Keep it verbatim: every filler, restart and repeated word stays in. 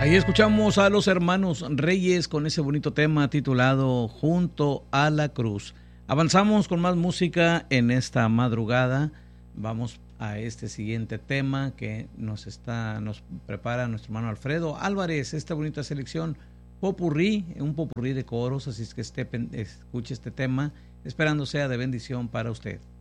Ahí escuchamos a los hermanos Reyes con ese bonito tema titulado Junto a la Cruz. Avanzamos con más música en esta madrugada. Vamos a este siguiente tema que nos está nos prepara nuestro hermano Alfredo Álvarez, esta bonita selección popurrí, un popurrí de coros, así es que esté, escuche este tema, esperando sea de bendición para usted.